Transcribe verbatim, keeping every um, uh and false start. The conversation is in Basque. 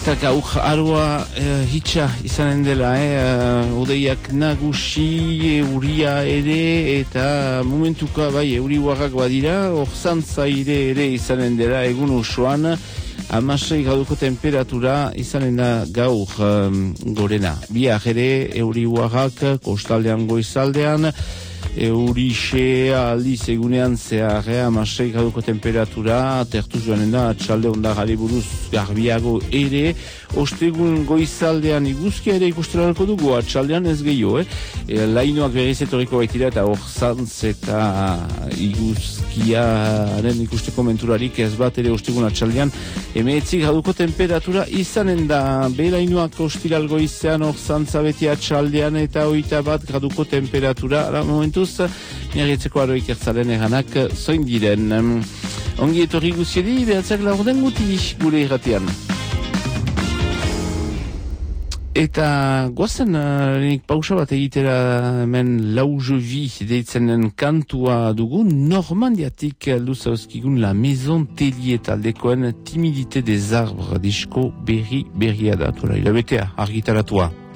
Eta gaur arua uh, hitxa izanen dela, eh? Odeiak nagusi, euria ere, eta momentuka bai euri warrak badira, orzantza ere ere izanen dela egun osoan, hamasei graduko temperatura izanen da gaur um, gorena. Biak ere euri warrak kostaldean goizaldean, eurixe aldiz egunean zehar, eh, hamasei graduko temperatura, tertu joanen da, atxalde ondagari buruz garbiago ere, ostegun goizaldean iguzkia ere ikustelarako dugu, atxaldean ez gehiago, eh? E, lainoak berriz etorriko baitira eta orzantz eta iguzkiaren ikusteko menturarik ez bat ere ostegun atxaldean, emeetzi graduko temperatura izanen da, belainoak ostiral goizean orzantza beti atxaldean eta oita bat graduko temperatura, ara momentuz, miarritzeko aroik ertzaren eranak zoin diren. Ongi etorri guziedi, behatzak laurden guti gure irratian. Eta guazen, nik pausa bat egitera hemen laujovi deitzenen kantua dugu, Normandiatik luzauzkigun La Maison Tellier taldekoen Timidité des Arbres disko berri berria da, tola hilabetea argitaratua.